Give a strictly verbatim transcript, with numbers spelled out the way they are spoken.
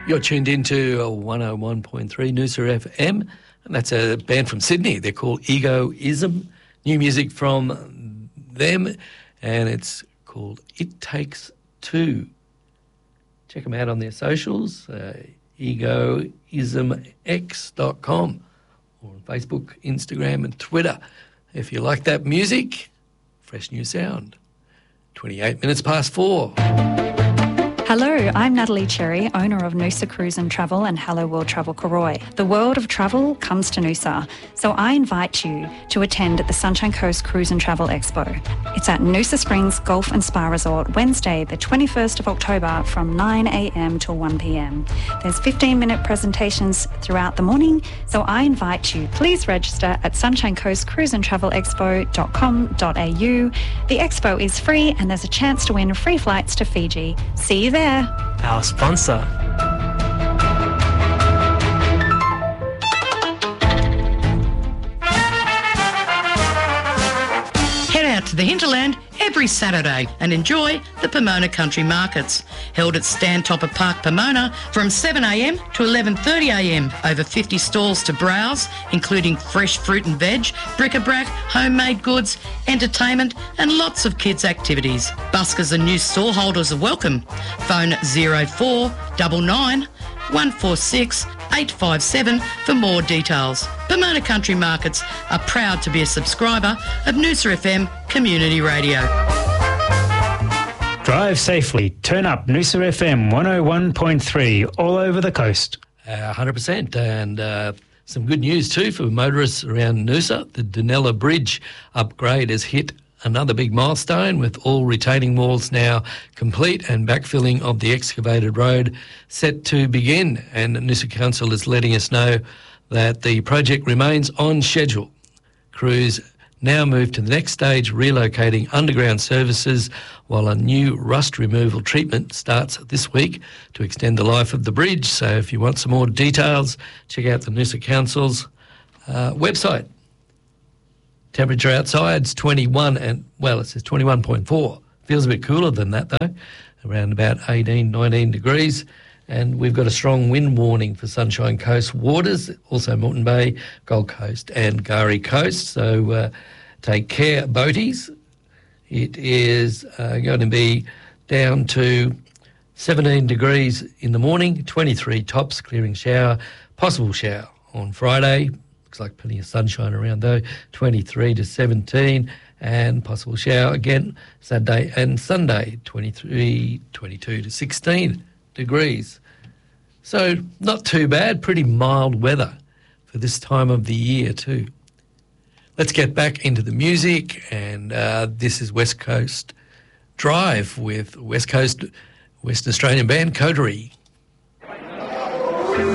You're tuned into one oh one point three Noosa F M, and that's a band from Sydney. They're called Egoism. New music from them, and it's called It Takes Two. Check them out on their socials, uh, egoism x dot com, or on Facebook, Instagram and Twitter. If you like that music, fresh new sound. twenty-eight minutes past four. Hello, I'm Natalie Cherry, owner of Noosa Cruise and Travel and Hello World Travel Koroi. The world of travel comes to Noosa, so I invite you to attend the Sunshine Coast Cruise and Travel Expo. It's at Noosa Springs Golf and Spa Resort, Wednesday the twenty-first of October from nine a m till one p m. There's fifteen minute presentations throughout the morning, so I invite you. Please register at sunshine coast cruise and travel expo dot com dot a u. The expo is free and there's a chance to win free flights to Fiji. See you there. Our sponsor. Head out to the hinterland every Saturday and enjoy the Pomona Country Markets, held at Stantopper Park, Pomona, from seven a m to eleven thirty a m. Over fifty stalls to browse, including fresh fruit and veg, bric-a-brac, homemade goods, entertainment and lots of kids' activities. Buskers and new stall holders are welcome. Phone zero four nine nine, one four six, eight five seven for more details. Pomona Country Markets are proud to be a subscriber of Noosa F M Community Radio. Drive safely. Turn up Noosa F M one oh one point three all over the coast. Uh, one hundred percent. And uh, some good news too for motorists around Noosa. The Dunella Bridge upgrade has hit another big milestone, with all retaining walls now complete and backfilling of the excavated road set to begin. And Noosa Council is letting us know that the project remains on schedule. Crews now move to the next stage, relocating underground services, while a new rust removal treatment starts this week to extend the life of the bridge. So if you want some more details, check out the Noosa Council's uh, website. Temperature outside's twenty-one, and well, it says twenty-one point four. Feels a bit cooler than that though, around about eighteen, nineteen degrees. And we've got a strong wind warning for Sunshine Coast waters, also Moreton Bay, Gold Coast and Gari Coast. So uh, take care, boaties. It is uh, going to be down to seventeen degrees in the morning, twenty-three tops, clearing shower, possible shower on Friday. Looks like plenty of sunshine around though, twenty-three to seventeen, and possible shower again Saturday and Sunday, twenty-three, twenty-two to sixteen degrees. So not too bad, pretty mild weather for this time of the year too. Let's get back into the music, and uh, this is West Coast Drive with West Coast West Australian band Coterie.